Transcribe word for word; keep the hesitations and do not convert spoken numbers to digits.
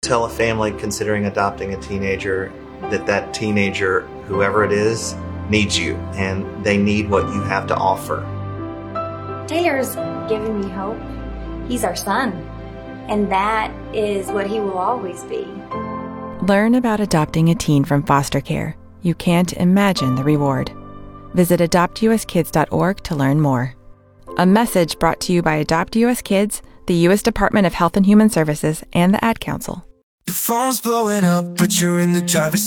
tell a family considering adopting a teenager that that teenager, whoever it is, needs you, and they need what you have to offer. Taylor's given me hope. He's our son, and that is what he will always be. Learn about adopting a teen from foster care. You can't imagine the reward. Visit adopt u s kids dot org to learn more. A message brought to you by Adopt U S Kids, the U S Department of Health and Human Services, and the Ad Council. The phone's blowing up, but you're in the driver's